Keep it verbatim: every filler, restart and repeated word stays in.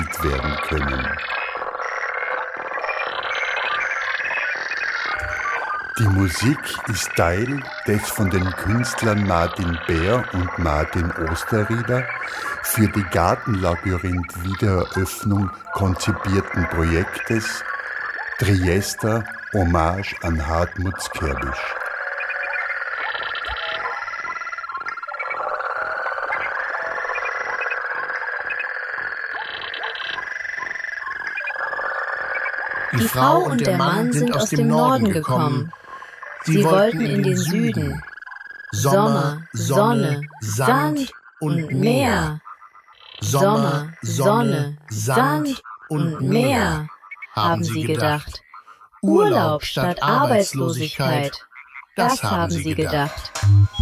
gespielt werden können. Die Musik ist Teil des von den Künstlern Martin Bär und Martin Osterrieder für die Gartenlabyrinth-Wiedereröffnung konzipierten Projektes Triester Hommage an Hartmut Skerbisch. Die Frau und der Mann sind aus dem Norden gekommen. Sie wollten in den Süden. Sommer, Sonne, Sand und Meer. Sommer, Sonne, Sand und Meer, haben sie gedacht. Urlaub statt Arbeitslosigkeit, das haben sie gedacht.